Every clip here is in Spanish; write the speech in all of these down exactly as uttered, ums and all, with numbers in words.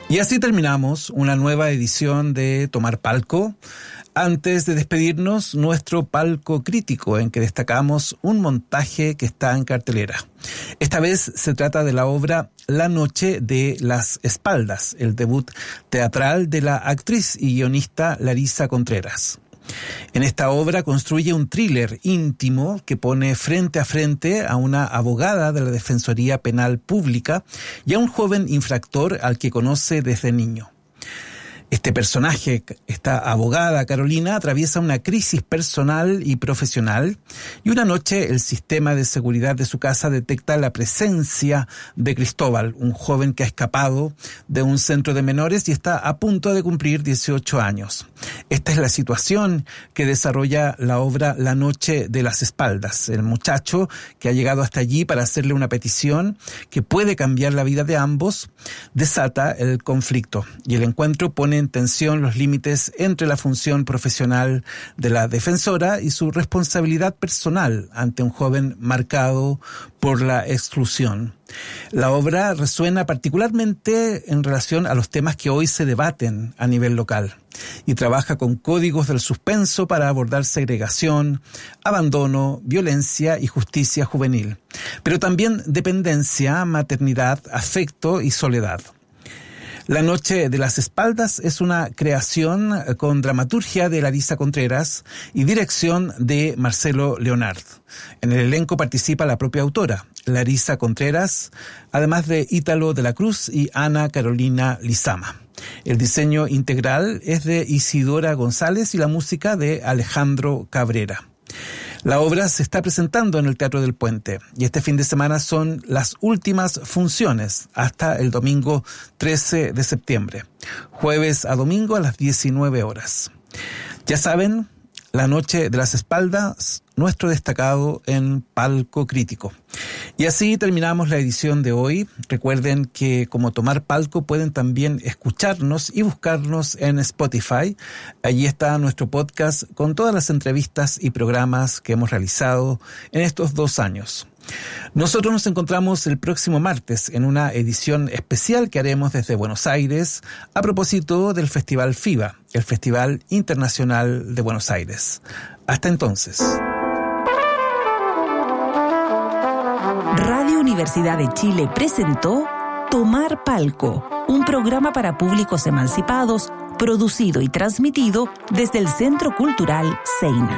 Y así terminamos una nueva edición de Tomar Palco. Antes de despedirnos, nuestro palco crítico, en que destacamos un montaje que está en cartelera. Esta vez se trata de la obra La Noche de las Espaldas, el debut teatral de la actriz y guionista Larisa Contreras. En esta obra construye un thriller íntimo que pone frente a frente a una abogada de la Defensoría Penal Pública y a un joven infractor al que conoce desde niño. Este personaje, esta abogada Carolina, atraviesa una crisis personal y profesional, y una noche el sistema de seguridad de su casa detecta la presencia de Cristóbal, un joven que ha escapado de un centro de menores y está a punto de cumplir dieciocho años. Esta es la situación que desarrolla la obra La Noche de las Espaldas. El muchacho que ha llegado hasta allí para hacerle una petición que puede cambiar la vida de ambos, desata el conflicto, y el encuentro pone en tensión los límites entre la función profesional de la defensora y su responsabilidad personal ante un joven marcado por la exclusión. La obra resuena particularmente en relación a los temas que hoy se debaten a nivel local y trabaja con códigos del suspenso para abordar segregación, abandono, violencia y justicia juvenil, pero también dependencia, maternidad, afecto y soledad. La Noche de las Espaldas es una creación con dramaturgia de Larisa Contreras y dirección de Marcelo Leonard. En el elenco participa la propia autora, Larisa Contreras, además de Ítalo de la Cruz y Ana Carolina Lizama. El diseño integral es de Isidora González y la música de Alejandro Cabrera. La obra se está presentando en el Teatro del Puente y este fin de semana son las últimas funciones hasta el domingo trece de septiembre, jueves a domingo a las diecinueve horas. Ya saben, La Noche de las Espaldas, nuestro destacado en Palco Crítico. Y así terminamos la edición de hoy. Recuerden que como Tomar Palco pueden también escucharnos y buscarnos en Spotify. Allí está nuestro podcast con todas las entrevistas y programas que hemos realizado en estos dos años. Nosotros nos encontramos el próximo martes en una edición especial que haremos desde Buenos Aires a propósito del Festival FIBA, el Festival Internacional de Buenos Aires. Hasta entonces. Radio Universidad de Chile presentó Tomar Palco, un programa para públicos emancipados, producido y transmitido desde el Centro Cultural Seina.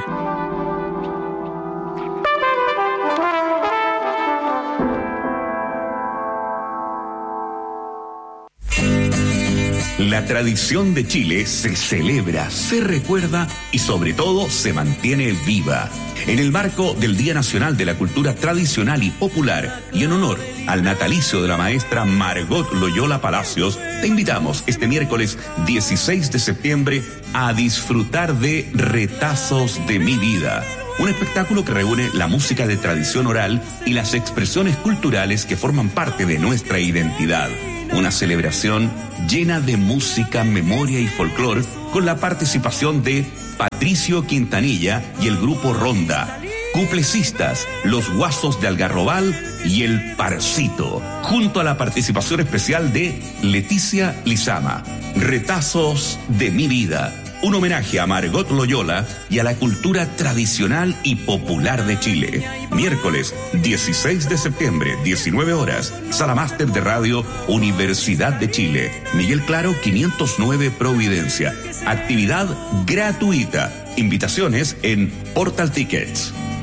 La tradición de Chile se celebra, se recuerda y sobre todo se mantiene viva. En el marco del Día Nacional de la Cultura Tradicional y Popular y en honor al natalicio de la maestra Margot Loyola Palacios, te invitamos este miércoles dieciséis de septiembre a disfrutar de Retazos de mi vida. Un espectáculo que reúne la música de tradición oral y las expresiones culturales que forman parte de nuestra identidad. Una celebración llena de música, memoria y folclor con la participación de Patricio Quintanilla y el grupo Ronda, cuplecistas, los Guasos de Algarrobal y el Parcito, junto a la participación especial de Leticia Lizama. Retazos de mi vida. Un homenaje a Margot Loyola y a la cultura tradicional y popular de Chile. Miércoles dieciséis de septiembre, diecinueve horas, Sala Máster de Radio Universidad de Chile. Miguel Claro, quinientos nueve Providencia. Actividad gratuita. Invitaciones en Portal Tickets.